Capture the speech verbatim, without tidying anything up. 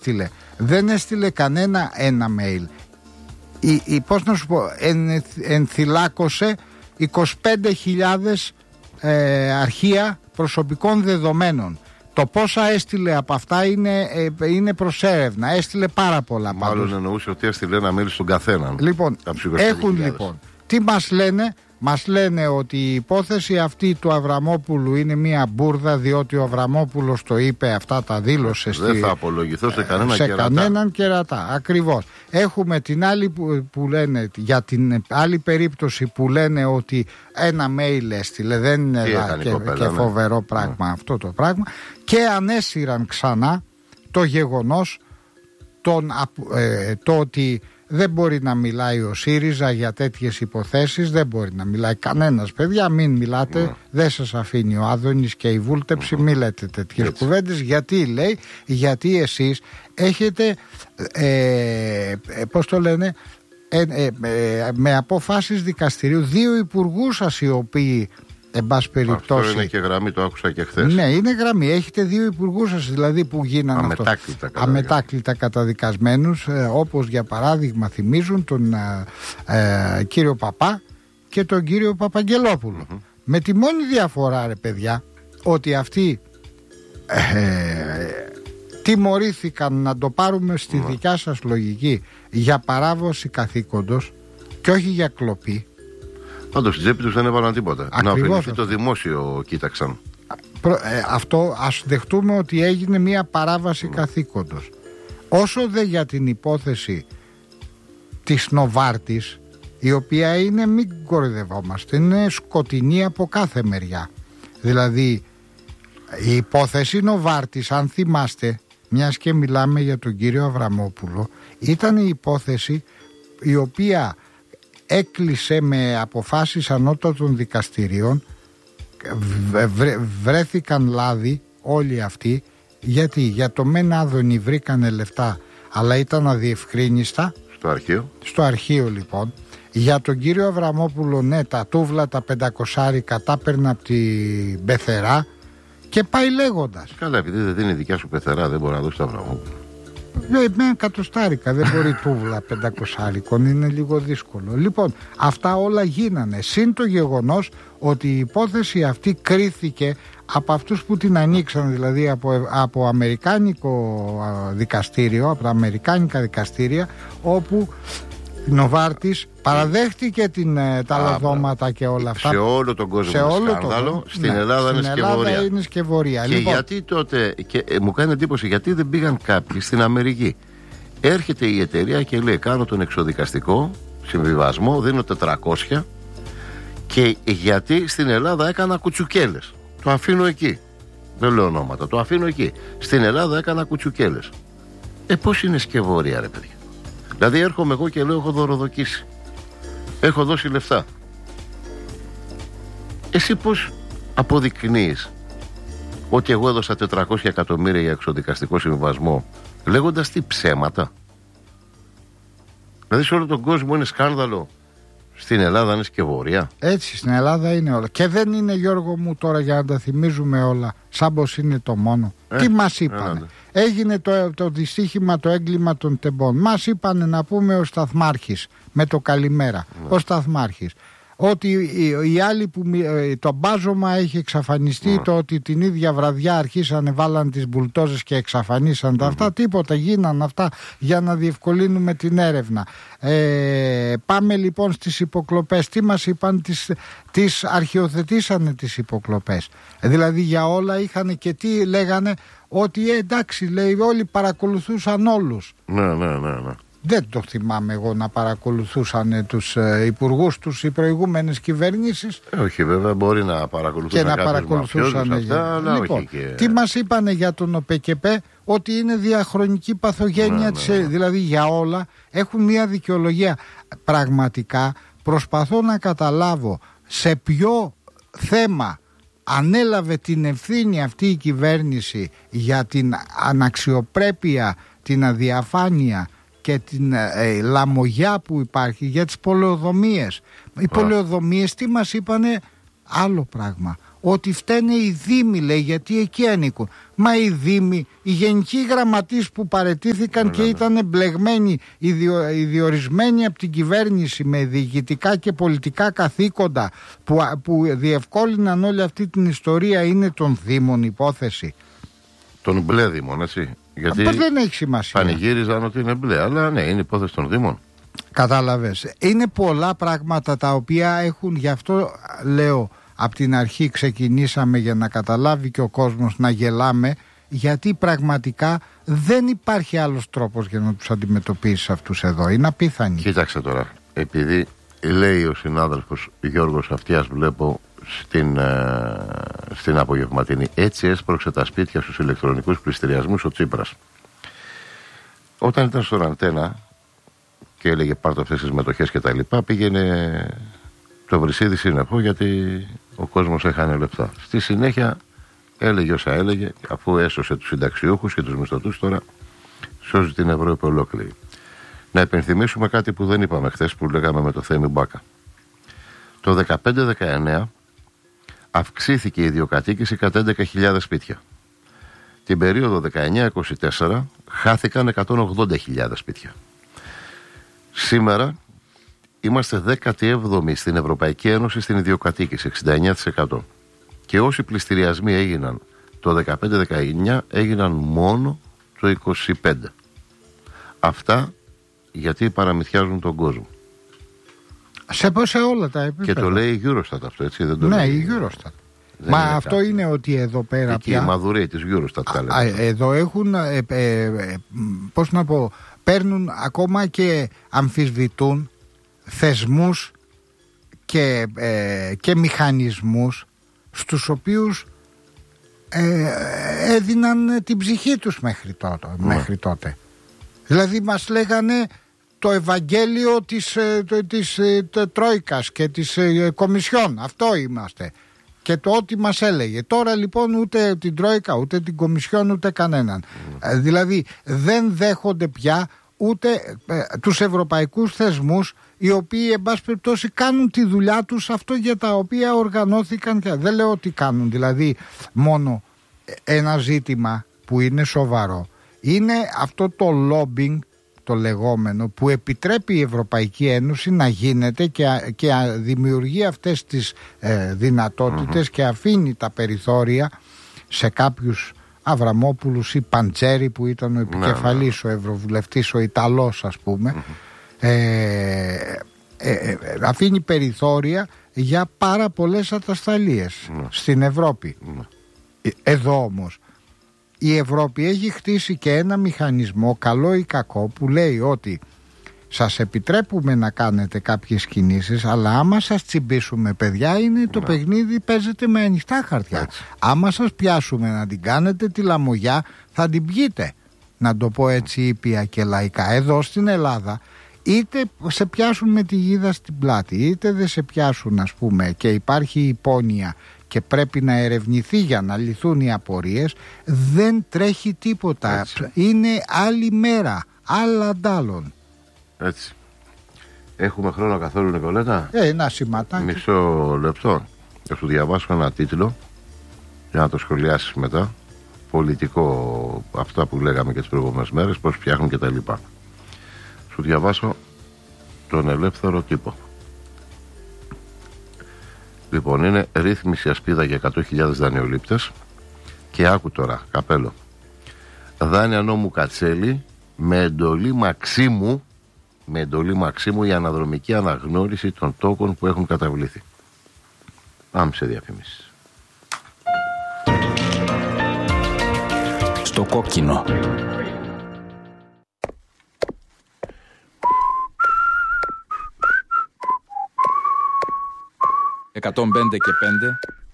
έστειλε. Δεν έστειλε κανένα ένα mail. Η, η, πώς να σου πω, εν, ενθυλάκωσε είκοσι πέντε χιλιάδες ε, αρχεία προσωπικών δεδομένων. Το πόσα έστειλε από αυτά είναι, ε, είναι προς έρευνα. Έστειλε πάρα πολλά. Μάλλον πάντως εννοούσε ότι έστειλε ένα mail στον καθέναν. Λοιπόν, έχουν λοιπόν. Τι μας λένε? Μας λένε ότι η υπόθεση αυτή του Αβραμόπουλου είναι μια μπουρδα, διότι ο Αβραμόπουλος το είπε, αυτά τα δήλωσε. Δεν στη... θα απολογηθώ σε κανένα σε κερατά. κανέναν κερατά, ακριβώς. Έχουμε την άλλη που, που λένε, για την άλλη περίπτωση που λένε ότι ένα mail έστειλε, δεν είναι και, κοπέλα, και φοβερό ναι. πράγμα ναι. αυτό το πράγμα, και ανέσυραν ξανά το γεγονός τον, ε, το ότι δεν μπορεί να μιλάει ο ΣΥΡΙΖΑ για τέτοιες υποθέσεις, δεν μπορεί να μιλάει κανένας, παιδιά, μην μιλάτε, yeah. δεν σας αφήνει ο Άδωνης και η βούλτεψη, mm-hmm. μην λέτε τέτοιες κουβέντες. Γιατί λέει? Γιατί εσείς έχετε ε, ε, πώς το λένε ε, ε, ε, με αποφάσεις δικαστηρίου δύο υπουργούς σας οι οποίοι, εν πάση περιπτώσει. Αυτό είναι και γραμμή, το άκουσα και χθες. Ναι, είναι γραμμή. Έχετε δύο υπουργούς σας δηλαδή που γίνανε αμετάκλητα, αυτό, αμετάκλητα καταδικασμένους, ε, όπως για παράδειγμα θυμίζουν τον ε, ε, κύριο Παπά και τον κύριο Παπαγγελόπουλο. Mm-hmm. Με τη μόνη διαφορά, ρε παιδιά, ότι αυτοί ε, τιμωρήθηκαν, να το πάρουμε στη mm-hmm. δικιά σας λογική, για παράβαση καθήκοντος και όχι για κλοπή. Πάντως στην τσέπη τους δεν έβαλαν τίποτα. Ακριβώς. Να ωφεληθεί το δημόσιο, κοίταξαν. Προ, ε, αυτό ας δεχτούμε ότι έγινε μια παράβαση mm. καθήκοντος. Όσο δε για την υπόθεση της Νοβάρτης, η οποία είναι, μην κορυδευόμαστε, είναι σκοτεινή από κάθε μεριά. Δηλαδή η υπόθεση Νοβάρτης, αν θυμάστε, μιας και μιλάμε για τον κύριο Αβραμόπουλο, ήταν η υπόθεση η οποία έκλεισε με αποφάσεις ανώτατων δικαστηρίων, βρε, βρέθηκαν λάδι όλοι αυτοί. Γιατί? Για το μεν Άδωνη βρήκανε λεφτά, αλλά ήταν αδιευκρίνιστα στο αρχείο. Στο αρχείο λοιπόν. Για τον κύριο Αβραμόπουλο, ναι, τα τούβλα, τα πεντακοσάρικα τα παίρνει από την πεθερά και πάει λέγοντας. Καλά, επειδή δεν είναι δικιά σου πεθερά, δεν μπορεί να δώσει τα Αβραμόπουλο. Με εκατοστάρικα δεν μπορεί τούβλα πεντακοσάρικων, είναι λίγο δύσκολο. Λοιπόν, αυτά όλα γίνανε. Συν το γεγονός ότι η υπόθεση αυτή κρίθηκε από αυτούς που την ανοίξαν, δηλαδή από, από αμερικάνικο δικαστήριο, από τα αμερικάνικα δικαστήρια, όπου Νοβάρτης παραδέχτηκε την, τα λαδώματα και όλα αυτά. Σε όλο τον κόσμο σε όλο σκάνδαλο, το... στην ναι, Ελλάδα είναι σκευωρία. είναι σκευωρία. Και λοιπόν, γιατί τότε, και ε, μου κάνει εντύπωση, γιατί δεν πήγαν κάποιοι στην Αμερική. Έρχεται η εταιρεία και λέει: κάνω τον εξοδικαστικό συμβιβασμό, δίνω τετρακόσια, και γιατί στην Ελλάδα έκανα κουτσουκέλες. Το αφήνω εκεί. Δεν λέω ονόματα, το αφήνω εκεί. Στην Ελλάδα έκανα κουτσουκέλες. Ε, πώς είναι σκευωρία, ρε παιδιά? Δηλαδή έρχομαι εγώ και λέω: έχω δωροδοκίσει, έχω δώσει λεφτά. Εσύ πώς αποδεικνύεις ότι εγώ έδωσα τετρακόσια εκατομμύρια για εξοδικαστικό συμβιβασμό, λέγοντας τι ψέματα? Δηλαδή σε όλο τον κόσμο είναι σκάνδαλο, στην Ελλάδα είναι σκευωρία. Έτσι, στην Ελλάδα είναι όλα. Και δεν είναι, Γιώργο μου, τώρα για να τα θυμίζουμε όλα, σαν πως είναι το μόνο. Ε, τι μας είπανε? Ε, Έγινε το, το δυστύχημα, το έγκλημα των τεμπών. Μας είπανε να πούμε ο Σταθμάρχης, με το καλημέρα, ναι. ο Σταθμάρχης, ότι οι, οι άλλοι που το μπάζωμα έχει εξαφανιστεί, mm. το ότι την ίδια βραδιά αρχίσανε, βάλαν τις μπουλτόζες και εξαφανίσαν mm. τα αυτά, τίποτα, γίναν αυτά για να διευκολύνουμε την έρευνα. Ε, πάμε λοιπόν στις υποκλοπές. Τι μας είπαν? Τις, τις αρχιοθετήσανε τις υποκλοπές. Ε, δηλαδή για όλα είχαν, και τι λέγανε? Ότι ε, εντάξει, λέει, όλοι παρακολουθούσαν όλους. Ναι, ναι, ναι, ναι. Δεν το θυμάμαι εγώ να παρακολουθούσαν τους ε, υπουργούς τους οι προηγούμενες κυβερνήσεις. Ε, όχι, βέβαια, μπορεί να παρακολουθούσαν και να παρακολουθούσαν αυτά, αλλά λοιπόν, όχι και... Τι μας είπανε για τον ΟΠΕΚΕΠΕ? Ότι είναι διαχρονική παθογένεια, ναι, της, ναι, ναι. δηλαδή για όλα έχουν μια δικαιολογία. Πραγματικά προσπαθώ να καταλάβω σε ποιο θέμα ανέλαβε την ευθύνη αυτή η κυβέρνηση για την αναξιοπρέπεια, την αδιαφάνεια και την ε, λαμογιά που υπάρχει για τις πολεοδομίες. Οι πολεοδομίες τι μας είπανε? Άλλο πράγμα. ότι φταίνε οι δήμοι, λέει, γιατί εκεί ανήκουν. Μα οι δήμοι, οι γενικοί γραμματείς που παραιτήθηκαν και ήταν εμπλεγμένοι, ιδιο, ιδιορισμένοι από την κυβέρνηση με διοικητικά και πολιτικά καθήκοντα που, που διευκόλυναν όλη αυτή την ιστορία, είναι των δήμων υπόθεση. Των μπλε δήμων, έτσι. Γιατί δεν έχει σημασία. Πανηγύριζαν ότι είναι μπλε, αλλά ναι, είναι υπόθεση των δήμων. Κατάλαβες. Είναι πολλά πράγματα τα οποία έχουν, γι' αυτό λέω από την αρχή ξεκινήσαμε για να καταλάβει και ο κόσμος, να γελάμε, γιατί πραγματικά δεν υπάρχει άλλος τρόπος για να τους αντιμετωπίσεις αυτούς εδώ. Είναι απίθανοι. Κοίταξε τώρα, επειδή λέει ο συνάδελφος Γιώργος Αυτιάς, βλέπω στην, ε, στην απογευματινή, έτσι έσπρωξε τα σπίτια στους ηλεκτρονικούς πληστηριασμούς ο Τσίπρας. Όταν ήταν στον Αντένα και έλεγε πάρτε αυτές τις μετοχές και τα λοιπά, πήγαινε το Βρυσίδι σύννεφο, γιατί ο κόσμος έχανε λεφτά. Στη συνέχεια έλεγε όσα έλεγε, αφού έσωσε τους συνταξιούχους και τους μισθωτούς, τώρα σώζει την Ευρώπη ολόκληρη. Να υπενθυμίσουμε κάτι που δεν είπαμε χθες, που λέγαμε με το Θέμη Μπάκα. Το δεκαπέντε δεκαεννέα αυξήθηκε η ιδιοκατοίκηση κατά έντεκα χιλιάδες σπίτια. Την περίοδο δεκαεννέα είκοσι τέσσερα χάθηκαν εκατόν ογδόντα χιλιάδες σπίτια. Σήμερα είμαστε δέκατη έβδομη στην Ευρωπαϊκή Ένωση στην ιδιοκατοίκηση, εξήντα εννέα τοις εκατό. Και όσοι πληστηριασμοί έγιναν το δεκαπέντε δεκαεννέα έγιναν μόνο το είκοσι πέντε. Αυτά γιατί παραμυθιάζουν τον κόσμο. Σε, σε όλα τα επίπεδα. Και το λέει η Eurostat αυτό, έτσι, δεν το ναι, λέει. η Eurostat. Μα είναι αυτό κάτι. Είναι ότι εδώ πέρα εκεί πια... η Μαδουρέη της Eurostat τα λέει. Α, εδώ έχουν, ε, ε, ε, πώς να πω, παίρνουν ακόμα και αμφισβητούν θεσμούς και, ε, και μηχανισμούς στους οποίους ε, έδιναν την ψυχή τους μέχρι τότε, mm. μέχρι τότε. Δηλαδή μας λέγανε το Ευαγγέλιο της, της, της Τρόικας και της ε, Κομισιόν. Αυτό είμαστε. Και το ό,τι μας έλεγε. Τώρα λοιπόν ούτε την Τρόικα, ούτε την Κομισιόν, ούτε κανέναν. Mm. Ε, δηλαδή δεν δέχονται πια ούτε ε, τους ευρωπαϊκούς θεσμούς, οι οποίοι εν πάση περιπτώσει κάνουν τη δουλειά τους, αυτό για τα οποία οργανώθηκαν. Και δεν λέω ότι κάνουν, δηλαδή μόνο ένα ζήτημα που είναι σοβαρό είναι αυτό το lobbying, το λεγόμενο, που επιτρέπει η Ευρωπαϊκή Ένωση να γίνεται και, και δημιουργεί αυτές τις ε, δυνατότητες mm-hmm. και αφήνει τα περιθώρια σε κάποιους Αβραμόπουλους ή Παντσέρη που ήταν ο επικεφαλής, ναι, ναι. ο Ευρωβουλευτής, ο Ιταλός ας πούμε, mm-hmm. ε, ε, ε, αφήνει περιθώρια για πάρα πολλές ατασταλίες mm-hmm. στην Ευρώπη. Mm-hmm. Εδώ όμως η Ευρώπη έχει χτίσει και ένα μηχανισμό, καλό ή κακό, που λέει ότι σας επιτρέπουμε να κάνετε κάποιες κινήσεις, αλλά άμα σας τσιμπήσουμε, παιδιά, είναι το ναι. παιχνίδι παίζεται με ανοιχτά χαρτιά. Έτσι. Άμα σας πιάσουμε να την κάνετε τη λαμογιά, θα την πιείτε. Να το πω έτσι ήπια και λαϊκά. Εδώ στην Ελλάδα, είτε σε πιάσουν με τη γίδα στην πλάτη, είτε δεν σε πιάσουν, ας πούμε, και υπάρχει υπόνοια και πρέπει να ερευνηθεί για να λυθούν οι απορίες, δεν τρέχει τίποτα. Έτσι. Είναι άλλη μέρα, άλλα αντάλλων. Έτσι. Έχουμε χρόνο καθόλου, Νικολέτα? Ε, ένα σηματάκι. Μισό λεπτό. Θα σου διαβάσω ένα τίτλο για να το σχολιάσεις μετά. Πολιτικό, αυτά που λέγαμε και τις προηγούμενες μέρες, πώς φτιάχνουν και τα λοιπά. Σου διαβάσω τον Ελεύθερο Τύπο. Λοιπόν, είναι ρύθμιση ασπίδα για εκατό χιλιάδες δανειολήπτες. Και άκου τώρα, καπέλο. Δάνεια νόμου Κατσέλη με εντολή Μαξίμου, με εντολή Μαξίμου η αναδρομική αναγνώριση των τόκων που έχουν καταβληθεί. Πάμε σε διαφημίσεις. Στο κόκκινο. εκατόν πέντε και πέντε